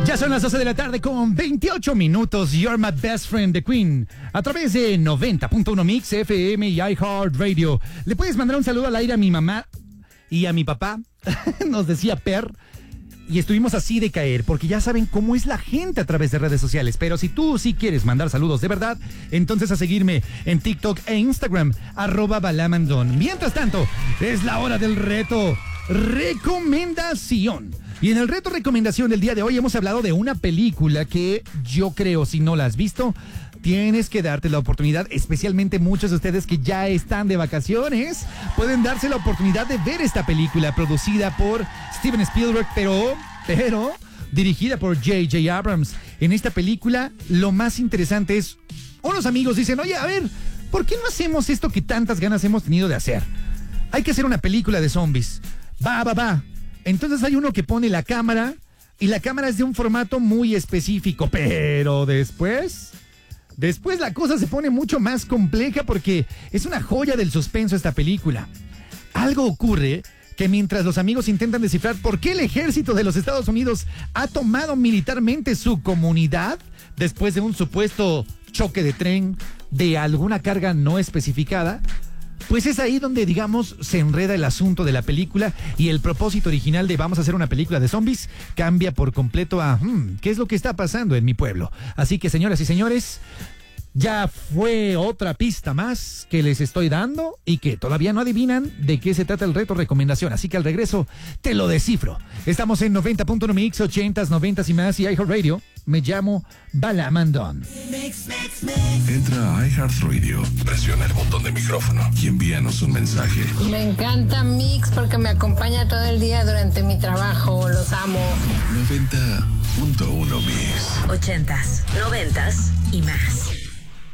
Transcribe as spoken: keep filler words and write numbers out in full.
Ya son las doce de la tarde con veintiocho minutos. You're My Best Friend, The Queen. A través de noventa punto uno Mix, F M y iHeartRadio. ¿Le puedes mandar un saludo al aire a mi mamá y a mi papá? Nos decía Per. Y estuvimos así de caer, porque ya saben cómo es la gente a través de redes sociales. Pero si tú sí quieres mandar saludos de verdad, entonces a seguirme en TikTok e Instagram, arroba balamandón. Mientras tanto, es la hora del reto recomendación. Y en el reto recomendación del día de hoy hemos hablado de una película que yo creo, si no la has visto, tienes que darte la oportunidad, especialmente muchos de ustedes que ya están de vacaciones, pueden darse la oportunidad de ver esta película producida por Steven Spielberg, pero, pero, dirigida por J J Abrams. En esta película, lo más interesante es, unos amigos dicen, oye, a ver, ¿por qué no hacemos esto que tantas ganas hemos tenido de hacer? Hay que hacer una película de zombies. Va, va, va. Entonces hay uno que pone la cámara, y la cámara es de un formato muy específico, pero después... Después la cosa se pone mucho más compleja porque es una joya del suspenso esta película. Algo ocurre que mientras los amigos intentan descifrar por qué el ejército de los Estados Unidos ha tomado militarmente su comunidad después de un supuesto choque de tren de alguna carga no especificada, pues es ahí donde, digamos, se enreda el asunto de la película y el propósito original de vamos a hacer una película de zombies cambia por completo a hmm, ¿qué es lo que está pasando en mi pueblo? Así que, señoras y señores, ya fue otra pista más que les estoy dando y que todavía no adivinan de qué se trata el reto recomendación. Así que al regreso te lo descifro. Estamos en noventa punto uno Mix, ochentas, noventas y más y iHeartRadio. Me llamo Balamandón. Entra a iHeartRadio, presiona el botón de micrófono y envíanos un mensaje. Me encanta Mix porque me acompaña todo el día durante mi trabajo. Los amo. noventa punto uno Mix. Ochentas, noventas y más.